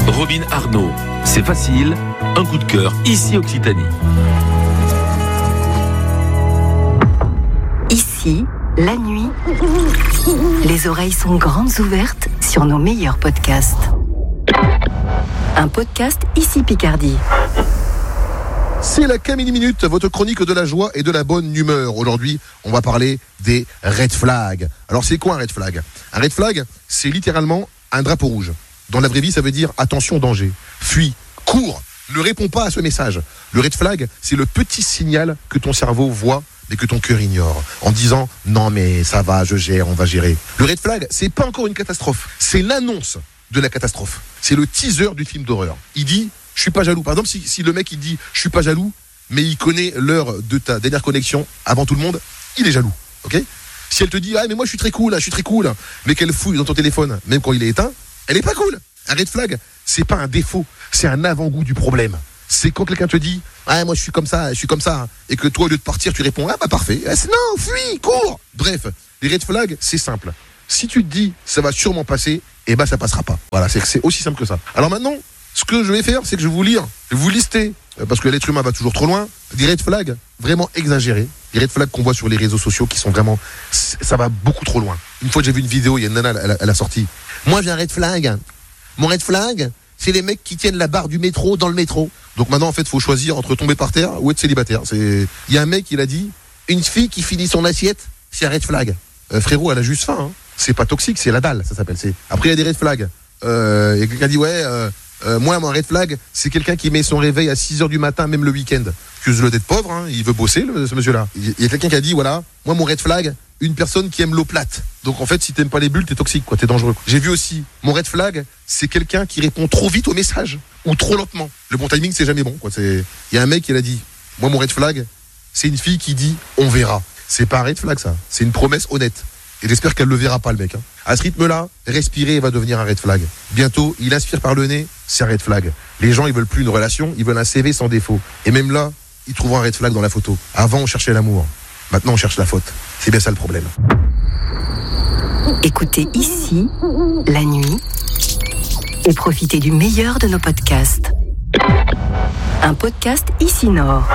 Robin Arnaud, c'est facile, un coup de cœur, ici Occitanie. Ici, la nuit, les oreilles sont grandes ouvertes sur nos meilleurs podcasts. Un podcast Ici Picardie. C'est la Camille Minute, votre chronique de la joie et de la bonne humeur. Aujourd'hui, on va parler des red flags. Alors, c'est quoi un red flag ? Un red flag, c'est littéralement un drapeau rouge. Dans la vraie vie, ça veut dire attention, danger. Fuis, cours, ne réponds pas à ce message. Le red flag, c'est le petit signal que ton cerveau voit mais que ton cœur ignore, en disant « Non mais ça va, je gère, on va gérer ». Le red flag, c'est pas encore une catastrophe, c'est l'annonce de la catastrophe. C'est le teaser du film d'horreur. Il dit « Je suis pas jaloux ». Par exemple, si le mec il dit « Je suis pas jaloux », mais il connaît l'heure de ta dernière connexion avant tout le monde, il est jaloux, ok ? Si elle te dit « Ah mais moi je suis très cool, mais qu'elle fouille dans ton téléphone, même quand il est éteint, elle est pas cool. Un red flag, c'est pas un défaut, c'est un avant-goût du problème. C'est quand quelqu'un te dit « Ah, moi je suis comme ça, et que toi au lieu de partir, tu réponds « Ah bah parfait, non, fuis, cours !» Bref, les red flags, c'est simple. Si tu te dis « Ça va sûrement passer », eh ben ça passera pas. Voilà, c'est aussi simple que ça. Alors maintenant, ce que je vais faire, c'est que je vais vous lister, parce que l'être humain va toujours trop loin, des red flags vraiment exagérés, des red flags qu'on voit sur les réseaux sociaux qui sont vraiment, ça va beaucoup trop loin. Une fois j'ai vu une vidéo, il y a une nana, elle a sorti « Moi j'ai un red flag, mon red flag, c'est les mecs qui tiennent la barre du métro dans le métro. » Donc maintenant, en fait, il faut choisir entre tomber par terre ou être célibataire. Il y a un mec, il a dit, une fille qui finit son assiette, c'est un red flag. Frérot, elle a juste faim. Hein. C'est pas toxique, c'est la dalle, ça s'appelle. Après, il y a des red flags. Il y a quelqu'un qui dit, moi, mon red flag, c'est quelqu'un qui met son réveil à 6h du matin, même le week-end. Excuse-le d'être pauvre, hein, il veut bosser, ce monsieur-là. Il y a quelqu'un qui a dit, voilà, moi, mon red flag, une personne qui aime l'eau plate. Donc en fait, si t'aimes pas les bulles, t'es toxique, quoi, t'es dangereux. J'ai vu aussi, mon red flag, c'est quelqu'un qui répond trop vite au message ou trop lentement. Le bon timing, c'est jamais bon, quoi. Il y a un mec qui l'a dit, moi mon red flag, c'est une fille qui dit on verra. C'est pas un red flag, ça. C'est une promesse honnête. Et j'espère qu'elle le verra pas, le mec. Hein. À ce rythme-là, respirer va devenir un red flag. Bientôt, il aspire par le nez, c'est un red flag. Les gens, ils veulent plus une relation, ils veulent un CV sans défaut. Et même là, ils trouveront un red flag dans la photo. Avant, on cherchait l'amour. Maintenant, on cherche la faute. C'est bien ça le problème. Écoutez Ici, la nuit, et profitez du meilleur de nos podcasts. Un podcast Ici Nord.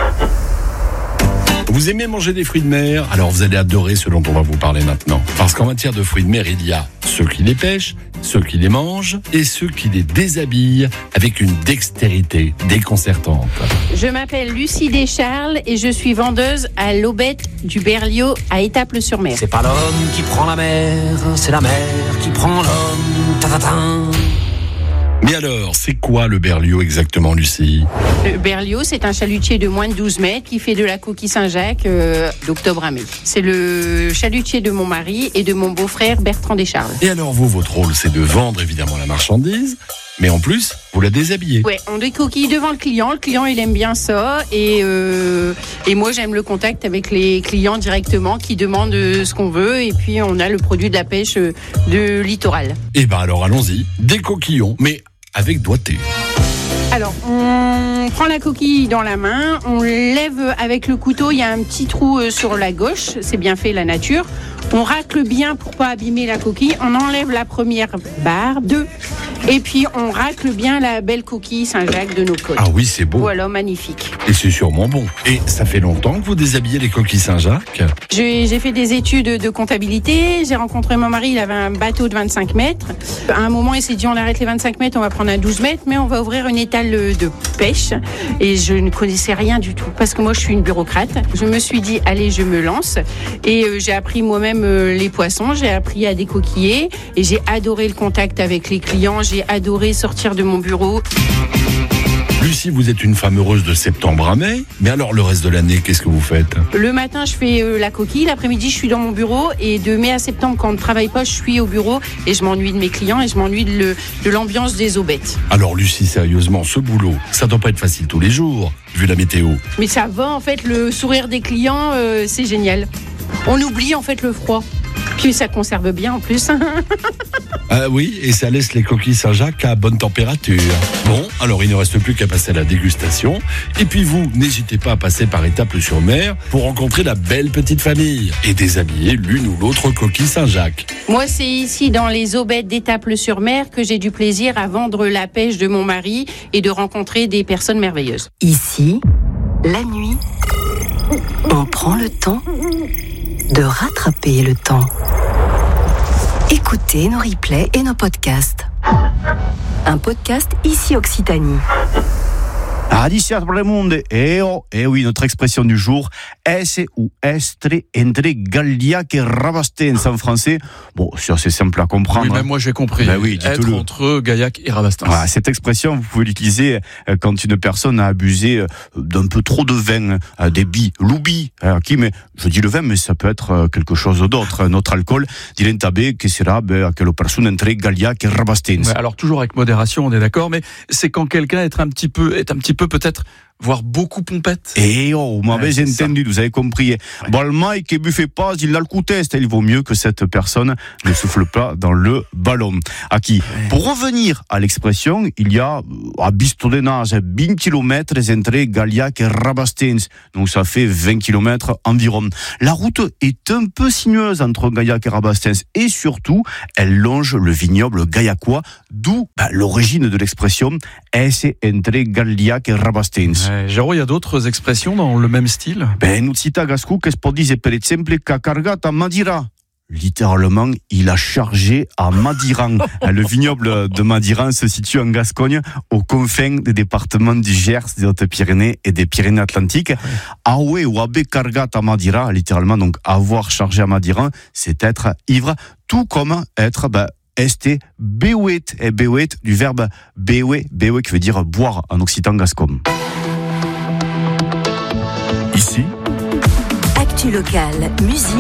Vous aimez manger des fruits de mer ? Alors vous allez adorer ce dont on va vous parler maintenant. Parce qu'en matière de fruits de mer, il y a ceux qui les pêchent, ceux qui les mangent et ceux qui les déshabillent avec une dextérité déconcertante. Je m'appelle Lucie Descharles et je suis vendeuse à l'Aubette du Berliot à Étaples-sur-Mer. C'est pas l'homme qui prend la mer, c'est la mer qui prend l'homme. Ta-ta-ta. Mais alors, c'est quoi le berliot exactement, Lucie ? Le Berliot, c'est un chalutier de moins de 12 mètres qui fait de la coquille Saint-Jacques d'octobre à mai. C'est le chalutier de mon mari et de mon beau-frère Bertrand Descharles. Et alors vous, votre rôle, c'est de vendre évidemment la marchandise, mais en plus, vous la déshabillez. Ouais, on décoquille devant le client. Le client, il aime bien ça. Et moi, j'aime le contact avec les clients directement qui demandent ce qu'on veut. Et puis, on a le produit de la pêche de littoral. Et ben alors, allons-y, des coquillons, mais avec doigté. Alors, on prend la coquille dans la main, on lève avec le couteau, il y a un petit trou sur la gauche, c'est bien fait la nature. On racle bien pour pas abîmer la coquille, on enlève la première barre, 2, et puis on racle bien la belle coquille Saint-Jacques de nos côtes. Ah oui, c'est beau. Voilà, magnifique. Et c'est sûrement bon. Et ça fait longtemps que vous déshabillez les coquilles Saint-Jacques ? J'ai fait des études de comptabilité, j'ai rencontré mon mari, il avait un bateau de 25 mètres. À un moment, il s'est dit on arrête les 25 mètres, on va prendre un 12 mètres, mais on va ouvrir une étale de pêche. Et je ne connaissais rien du tout, parce que moi je suis une bureaucrate. Je me suis dit allez, je me lance. Et j'ai appris moi-même les poissons, j'ai appris à décoquiller et j'ai adoré le contact avec les clients, j'ai adoré sortir de mon bureau. Lucie, vous êtes une femme heureuse de septembre à mai, mais alors le reste de l'année, qu'est-ce que vous faites ? Le matin, je fais la coquille, l'après-midi, je suis dans mon bureau et de mai à septembre, quand on ne travaille pas, je suis au bureau et je m'ennuie de mes clients et je m'ennuie de l'ambiance des aubettes. Alors Lucie, sérieusement, ce boulot, ça doit pas être facile tous les jours, vu la météo. Mais ça va, en fait, le sourire des clients, c'est génial. On oublie, en fait, le froid. Puis ça conserve bien en plus. Oui, et ça laisse les coquilles Saint-Jacques à bonne température. Bon, alors il ne reste plus qu'à passer à la dégustation. Et puis vous, n'hésitez pas à passer par Étaples-sur-Mer pour rencontrer la belle petite famille et déshabiller l'une ou l'autre coquille Saint-Jacques. Moi, c'est ici, dans les aubettes d'Étaples-sur-Mer, que j'ai du plaisir à vendre la pêche de mon mari et de rencontrer des personnes merveilleuses. Ici, la nuit, on prend le temps de rattraper le temps. Écoutez nos replays et nos podcasts. Un podcast ici Occitanie. Adiciat pour le monde. Et oui, notre expression du jour, es ou estre entre Gaillac et Rabastens en français. Bon, c'est assez simple à comprendre. Oui, même moi j'ai compris. Ben oui, être entre Gaillac et Rabastens. Voilà, cette expression, vous pouvez l'utiliser quand une personne a abusé d'un peu trop de vin, des loubi, mais je dis le vin, mais ça peut être quelque chose d'autre, notre alcool. Dilentabé, que sera quelle personne entre Gaillac et Rabastens. Ouais, alors toujours avec modération, on est d'accord, mais c'est quand quelqu'un est un petit peu peut-être, voire beaucoup pompette. Et vous m'avez entendu, vous avez compris. Balmaï qui buffait pas, il a le coup test. Il vaut mieux que cette personne ne souffle pas dans le ballon. Pour revenir à l'expression, il y a à Bistondenage 20 km entre Gaillac et Rabastens. Donc ça fait 20 km environ. La route est un peu sinueuse entre Gaillac et Rabastens et surtout, elle longe le vignoble gaillacois, d'où l'origine de l'expression es entre Gaillac et Rabastens. Jérôme, il y a d'autres expressions dans le même style? Nous cita Gascou che può dire per esempio qu'a cargato a Madira. Littéralement, il a chargé à Madiran. Le vignoble de Madiran se situe en Gascogne, aux confins des départements du Gers, des Hautes-Pyrénées et des Pyrénées-Atlantiques. Aoué ou abe cargat à Madira, littéralement, donc avoir chargé à Madiran, c'est être ivre, tout comme être este bewet, et bewet du verbe bewe qui veut dire boire en occitan gascon. Ici, Actu locale, musique.